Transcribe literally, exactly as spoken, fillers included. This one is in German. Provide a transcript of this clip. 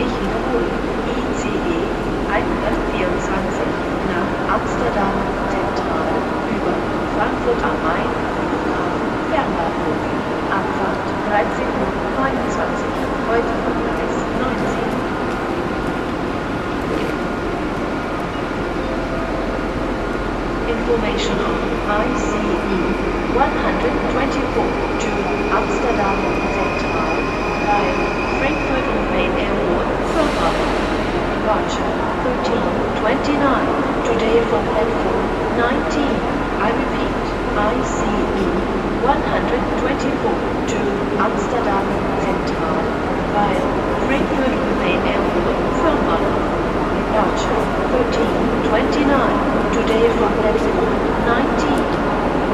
Ich wiederhole, I C E hundertvierundzwanzig nach Amsterdam Zentral über Frankfurt am Main, Flughafen, Fernbahnhof. Abfahrt dreizehn Uhr neunundzwanzig, heute von Gleis neunzehn. Information on I C E one twenty-four to Amsterdam Central via Frankfurt am Main Airport from Hamburg. Departure thirteen twenty-nine, today from platform nineteen. I repeat, I C E one twenty-four